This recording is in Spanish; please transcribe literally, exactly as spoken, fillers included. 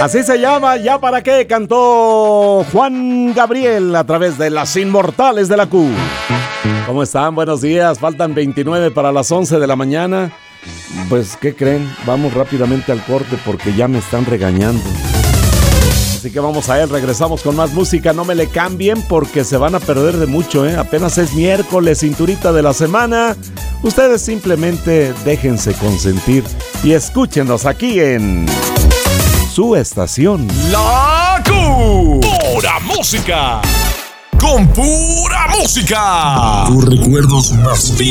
Así se llama, ¿ya para qué? Cantó Juan Gabriel a través de Las Inmortales de la Q. ¿Cómo están? Buenos días. Faltan veintinueve para las once de la mañana. Pues, ¿qué creen? Vamos rápidamente al corte porque ya me están regañando. Así que vamos a él, regresamos con más música. No me le cambien porque se van a perder de mucho, ¿eh? Apenas es miércoles, cinturita de la semana. Ustedes simplemente déjense consentir y escúchenos aquí en su estación. La Q. Pura música. Con pura música. Tus recuerdos más vivos.